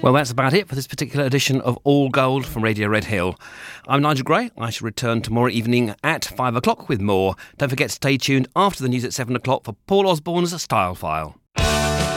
Well, that's about it for this particular edition of All Gold from Radio Red Hill. I'm Nigel Gray. I shall return tomorrow evening at 5 o'clock with more. Don't forget to stay tuned after the news at 7 o'clock for Paul Osborne's Style File.